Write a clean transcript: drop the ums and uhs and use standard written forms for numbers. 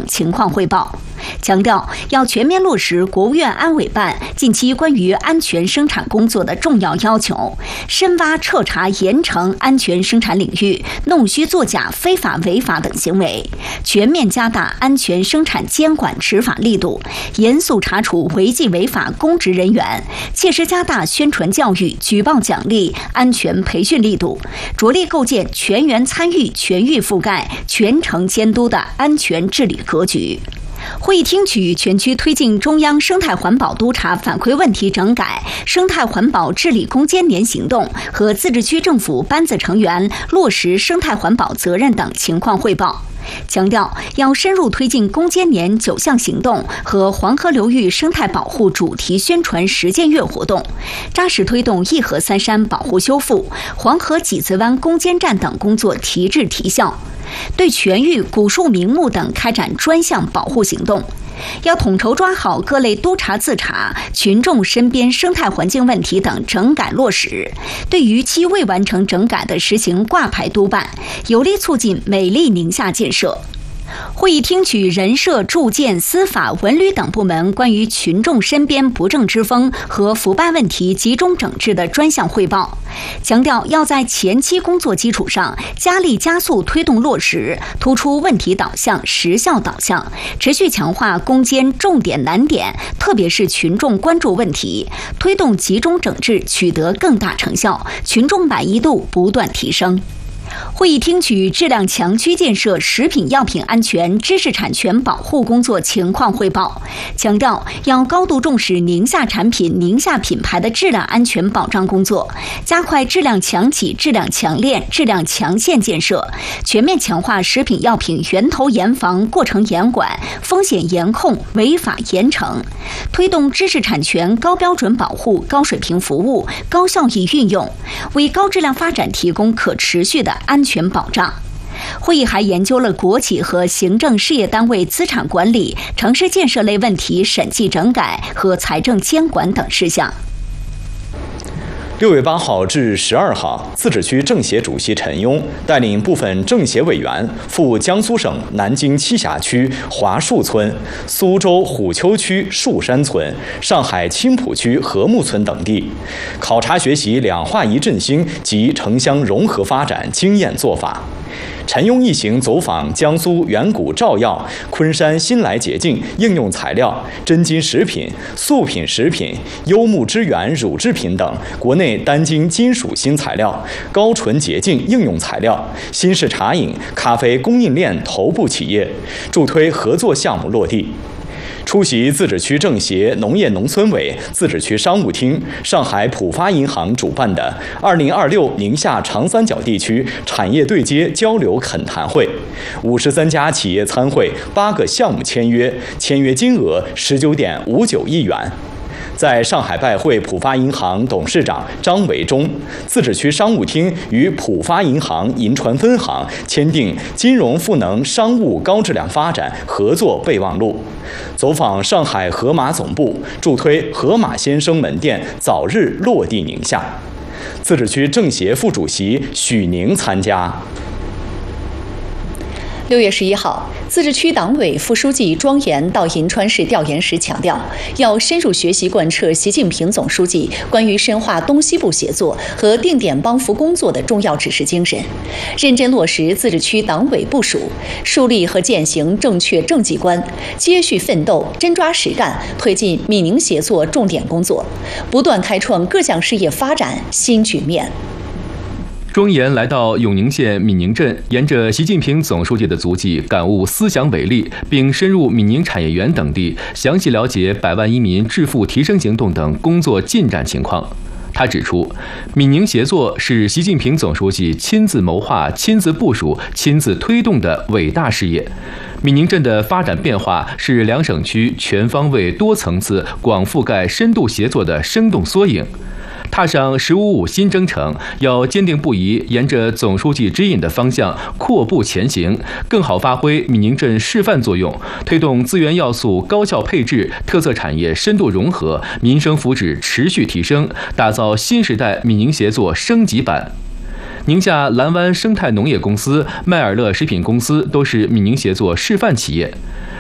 情况汇报，强调要全面落实国务院安委办近期关于安全生产工作的重要要求，深挖彻查严惩安全生产领域弄虚作假、非法违法等行为，全面加大安全生产监管执法力度，严肃查处违纪违法公职人员，切实加大宣传教育、举报奖励、安全培训力度，着力构建全员参与、全域覆盖、全程监督的安全治理格局。会议听取全区推进中央生态环保督察反馈问题整改、生态环保治理攻坚年行动和自治区政府班子成员落实生态环保责任等情况汇报，强调要深入推进攻坚年9项行动和黄河流域生态保护主题宣传实践月活动，扎实推动义河三山保护修复、黄河几子湾攻坚战等工作提质提效，对全域古树名木等开展专项保护行动。要统筹抓好各类督查自查、群众身边生态环境问题等整改落实，对逾期未完成整改的实行挂牌督办，有力促进美丽宁夏建设。会议听取人社、住建、司法、文旅等部门关于群众身边不正之风和腐败问题集中整治的专项汇报，强调要在前期工作基础上加力加速推动落实，突出问题导向、实效导向，持续强化攻坚重点难点，特别是群众关注问题，推动集中整治取得更大成效，群众满意度不断提升。会议听取质量强区建设食品药品安全知识产权保护工作情况汇报，强调要高度重视宁夏产品、宁夏品牌的质量安全保障工作，加快质量强企、质量强链、质量强线建设，全面强化食品药品源头严防、过程严管、风险严控、违法严惩，推动知识产权高标准保护、高水平服务、高效益运用，为高质量发展提供可持续的安全保障。会议还研究了国企和行政事业单位资产管理、城市建设类问题审计整改和财政监管等事项。 6月8号至12号，自治区政协主席陈庸带领部分政协委员赴江苏省南京栖霞区华树村、苏州虎丘区树山村、上海青浦区和睦村等地，考察学习两化一振兴及城乡融合发展经验做法。陈庸一行走访江苏远古照药、昆山新来洁净应用材料、真金食品、素品食品、优木之源乳制品等国内单晶金属新材料、高纯洁净应用材料、新式茶饮、咖啡供应链头部企业，助推合作项目落地。出席自治区政协农业农村委、自治区商务厅、上海浦发银行主办的2026宁夏长三角地区产业对接交流恳谈会，53家企业参会，8个项目签约，签约金额19.59亿元。在上海拜会浦发银行董事长张维忠，自治区商务厅与浦发银行银川分行签订金融赋能商务高质量发展合作备忘录，走访上海盒马总部，助推盒马先生门店早日落地宁夏。自治区政协副主席许宁参加。 6月11号，自治区党委副书记庄严到银川市调研时强调，要深入学习贯彻习近平总书记关于深化东西部协作和定点帮扶工作的重要指示精神，认真落实自治区党委部署，树立和践行正确政绩观，接续奋斗，真抓实干，推进闽宁协作重点工作，不断开创各项事业发展新局面。 庄严来到永宁县闽宁镇，沿着习近平总书记的足迹，感悟思想伟力，并深入闽宁产业园等地，详细了解100万移民致富提升行动等工作进展情况。他指出，闽宁协作是习近平总书记亲自谋划、亲自部署、亲自推动的伟大事业。闽宁镇的发展变化是两省区全方位、多层次、广覆盖、深度协作的生动缩影。踏上“1055”新征程，要坚定不移沿着总书记指引的方向阔步前行，更好发挥闽宁镇示范作用，推动资源要素高效配置、特色产业深度融合、民生福祉持续提升，打造新时代闽宁协作升级版。宁夏蓝湾生态农业公司、麦尔乐食品公司都是闽宁协作示范企业。